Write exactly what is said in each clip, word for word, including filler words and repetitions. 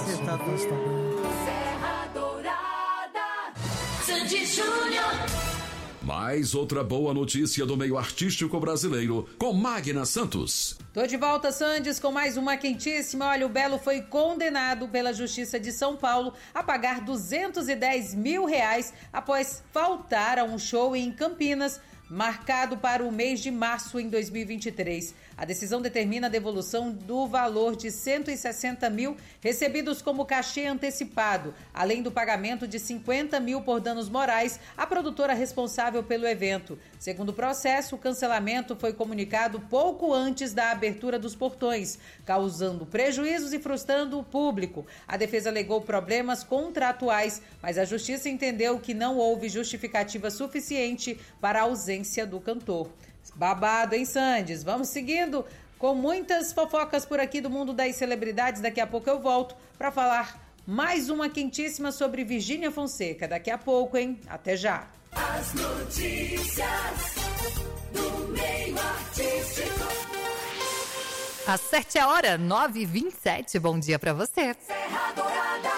espectadores também. Serra Dourada, Sandy Júnior. Mais outra boa notícia do meio artístico brasileiro, com Magna Santos. Tô de volta, Sandes, com mais uma quentíssima. Olha, o Belo foi condenado pela Justiça de São Paulo a pagar duzentos e dez mil reais após faltar a um show em Campinas, marcado para o mês de março em dois mil e vinte e três. A decisão determina a devolução do valor de cento e sessenta mil recebidos como cachê antecipado, além do pagamento de cinquenta mil por danos morais à produtora responsável pelo evento. Segundo o processo, o cancelamento foi comunicado pouco antes da abertura dos portões, causando prejuízos e frustrando o público. A defesa alegou problemas contratuais, mas a justiça entendeu que não houve justificativa suficiente para a ausência do cantor. Babado, hein, Sandes? Vamos seguindo com muitas fofocas por aqui do mundo das celebridades. Daqui a pouco eu volto para falar mais uma quentíssima sobre Virgínia Fonseca. Daqui a pouco, hein? Até já. As notícias do meio artístico. Acerte a hora, nove e vinte e sete. Bom dia para você. Serra Dourada.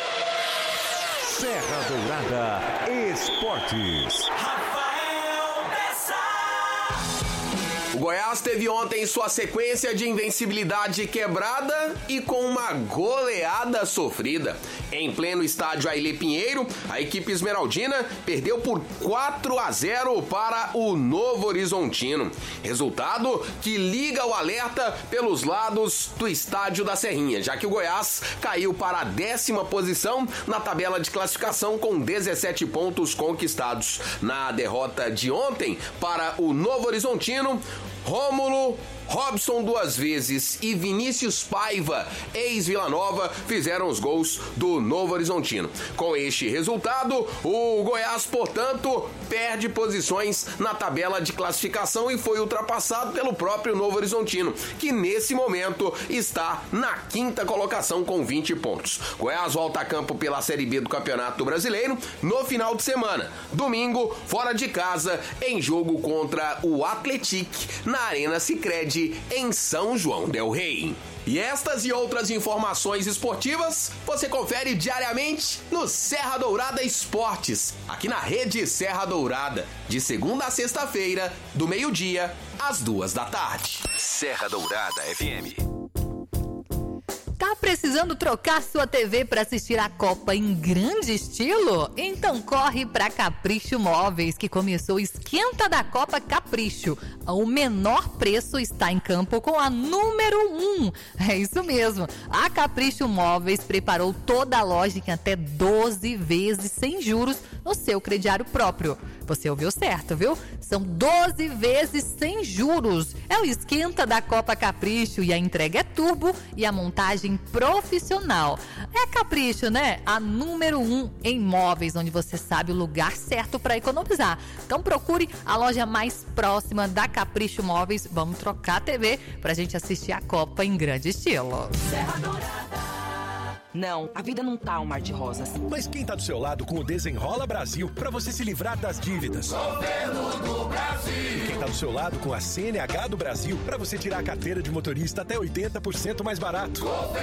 Serra Dourada Esportes. O Goiás teve ontem sua sequência de invencibilidade quebrada e com uma goleada sofrida. Em pleno estádio Ailê Pinheiro, a equipe esmeraldina perdeu por quatro a zero para o Novo Horizontino. Resultado que liga o alerta pelos lados do estádio da Serrinha, já que o Goiás caiu para a décima posição na tabela de classificação com dezessete pontos conquistados. Na derrota de ontem para o Novo Horizontino, Rômulo, Robson duas vezes e Vinícius Paiva, ex-Vila Nova, fizeram os gols do Novo Horizontino. Com este resultado, o Goiás, portanto, perde posições na tabela de classificação e foi ultrapassado pelo próprio Novo Horizontino, que nesse momento está na quinta colocação com vinte pontos. Goiás volta a campo pela Série B do Campeonato Brasileiro no final de semana. Domingo, fora de casa, em jogo contra o Atlético na Arena Sicredi, em São João del Rei. E estas e outras informações esportivas você confere diariamente no Serra Dourada Esportes, aqui na Rede Serra Dourada, de segunda a sexta-feira, do meio-dia às duas da tarde. Serra Dourada F M. Tá precisando trocar sua T V para assistir a Copa em grande estilo? Então corre para Capricho Móveis, que começou o Esquenta da Copa Capricho. O menor preço está em campo com a número um. É isso mesmo. A Capricho Móveis preparou toda a loja em até doze vezes sem juros no seu crediário próprio. Você ouviu certo, viu? São doze vezes sem juros. É o Esquenta da Copa Capricho e a entrega é turbo e a montagem profissional. É Capricho, né? A número um em móveis, onde você sabe o lugar certo para economizar. Então procure a loja mais próxima da Capricho Móveis. Vamos trocar a T V pra gente assistir a Copa em grande estilo. Serra Dourada. Não, a vida não tá um mar de rosas. Mas quem tá do seu lado com o Desenrola Brasil pra você se livrar das dívidas? Governo do Brasil. E quem tá do seu lado com a C N H do Brasil pra você tirar a carteira de motorista até oitenta por cento mais barato?